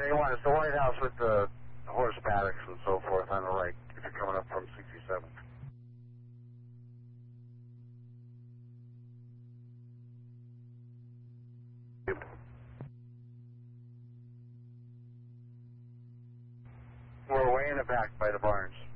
A1, it's the White House with the horse paddocks and so forth on the right, if you're coming up from 67. We're way in the back by the barns.